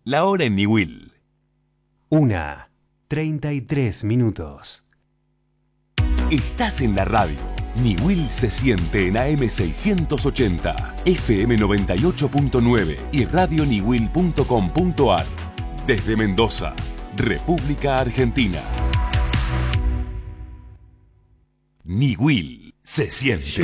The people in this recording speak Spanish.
La hora en Niwil. 1:33. Estás en la radio. Niwil se siente en AM 680, FM 98.9 y radioniwil.com.ar. Desde Mendoza, República Argentina. Niwil se siente.